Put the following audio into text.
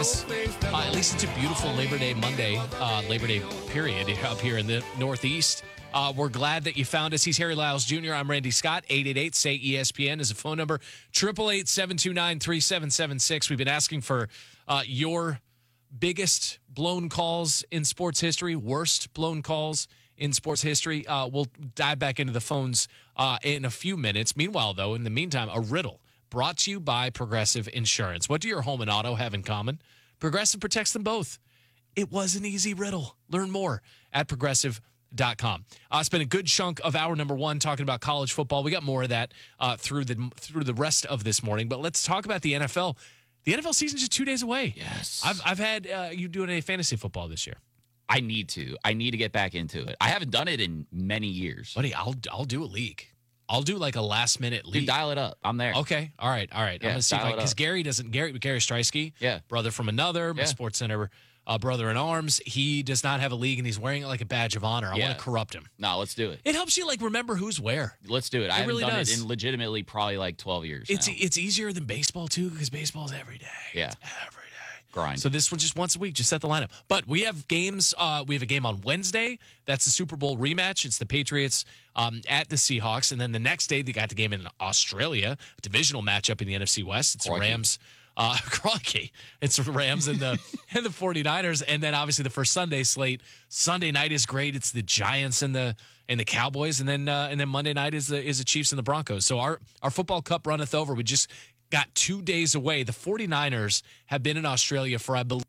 us. At least it's a beautiful Labor Day Monday, Labor Day period up here in the Northeast. We're glad that you found us. He's Harry Lyles Jr. I'm Randy Scott. 888-SAY-ESPN is a phone number. 888-729-3776. We've been asking for your biggest blown calls in sports history, worst blown calls in sports history. We'll dive back into the phones in a few minutes. Meanwhile, though, in the meantime, a riddle brought to you by Progressive Insurance. What do your home and auto have in common? Progressive protects them both. It was an easy riddle. Learn more at progressive.com. Spent a good chunk of hour number one talking about college football. We got more of that through the rest of this morning. But let's talk about the NFL. The NFL season's just 2 days away. Yes. I've had you doing a fantasy football this year. I need to get back into it. I haven't done it in many years. Buddy, I'll do a league. I'll do like a last minute league. Dude, dial it up. I'm there. Okay. All right. I'm gonna see because Gary Streisky, brother from another, my Sports Center brother in arms. He does not have a league and he's wearing it like a badge of honor. I want to corrupt him. No, let's do it. It helps you like remember who's where. Let's do it. I haven't done does. it in legitimately probably like 12 years. It's easier than baseball too because baseball's every day. Yeah. It's every day. Grind. So this one just once a week, just set the lineup. But we have games. We have a game on Wednesday. That's the Super Bowl rematch. It's the Patriots at the Seahawks. And then the next day, they got the game in Australia, a divisional matchup in the NFC West. It's Rams. Crocky. It's Rams and the 49ers. And then obviously the first Sunday slate. Sunday night is great. It's the Giants and the Cowboys. And then Monday night is the Chiefs and the Broncos. So our football cup runneth over. We just got 2 days away. The 49ers have been in Australia for, I believe,